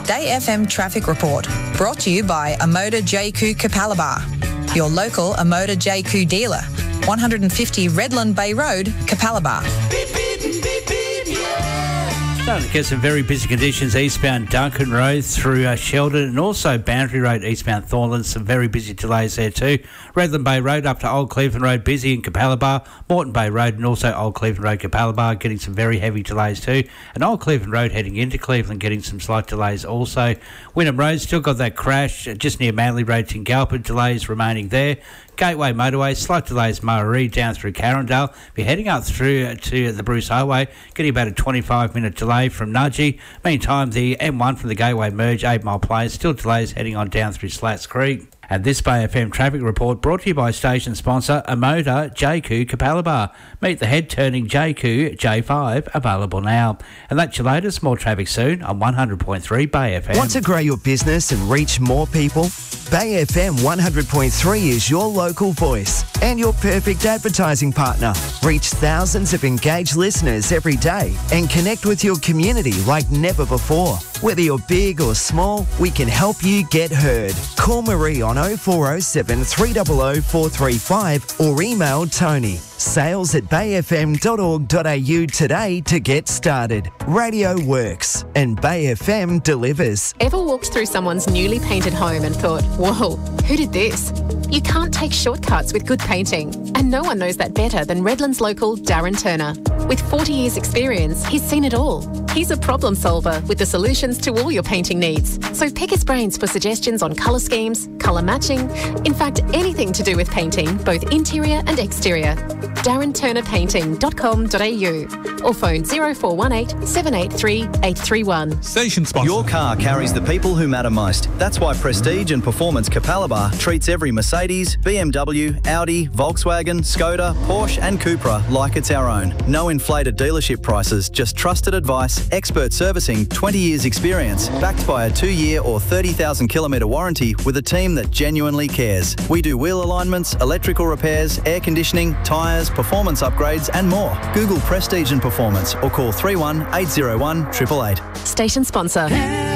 Day FM Traffic Report, brought to you by Amoda JQ Capalaba, your local Amoda JQ dealer, 150 Redland Bay Road, Capalaba. Starting to get some very busy conditions eastbound Duncan Road through Sheldon, and also Boundary Road eastbound Thornland. Some very busy delays there too. Redland Bay Road up to Old Cleveland Road busy in Capalaba. Moreton Bay Road and also Old Cleveland Road Capalaba getting some very heavy delays too. And Old Cleveland Road heading into Cleveland getting some slight delays also. Wynnum Road still got that crash just near Manly Road, Tingalpa, delays remaining there. Gateway Motorway, slight delays Murray down through Carindale. If you're heading up through to the Bruce Highway, getting about a 25-minute delay from Nudgee. Meantime, the M1 from the Gateway Merge, 8 Mile Place, still delays heading on down through Slats Creek. And this Bay FM traffic report brought to you by station sponsor Amoda JQ Capalaba. Meet the head-turning JQ J5, available now. And that's your latest. More traffic soon on 100.3 Bay FM. Want to grow your business and reach more people? Bay FM 100.3 is your local voice and your perfect advertising partner. Reach thousands of engaged listeners every day and connect with your community like never before. Whether you're big or small, we can help you get heard. Call Marie on 0407 300 435 or email Tony. sales@bayfm.org.au today to get started. Radio works and Bay FM delivers. Ever walked through someone's newly painted home and thought, whoa, who did this? You can't take shortcuts with good painting, and no one knows that better than Redlands local Darren Turner. With 40 years experience, he's seen it all. He's a problem solver with the solutions to all your painting needs. So pick his brains for suggestions on colour schemes, colour matching, in fact anything to do with painting, both interior and exterior. DarrenTurnerPainting.com.au or phone 0418 783 831. Station sponsor. Your car carries the people who matter most. That's why Prestige and Performance Capalaba treats every Mercedes, BMW, Audi, Volkswagen, Skoda, Porsche and Cupra like it's our own. No inflated dealership prices, just trusted advice, expert servicing, 20 years experience, backed by a 2-year or 30,000 kilometre warranty with a team that genuinely cares. We do wheel alignments, electrical repairs, air conditioning, tyres, performance upgrades and more. Google Prestige and Performance or call 31 801 888. Station sponsor.